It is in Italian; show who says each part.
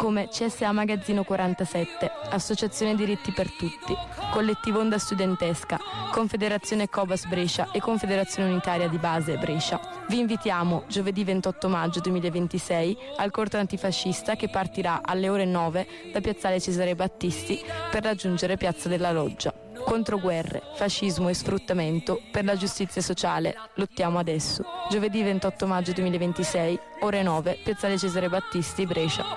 Speaker 1: come CSA Magazzino 47, Associazione Diritti per Tutti, Collettivo Onda Studentesca, Confederazione Cobas Brescia e Confederazione Unitaria di Base Brescia. Vi invitiamo giovedì 28 maggio 2026 al corteo antifascista che partirà alle ore 9 da Piazzale Cesare Battisti per raggiungere Piazza della Loggia. Contro guerre, fascismo e sfruttamento, per la giustizia sociale, lottiamo adesso. Giovedì 28 maggio 2026, ore 9, Piazzale Cesare Battisti, Brescia.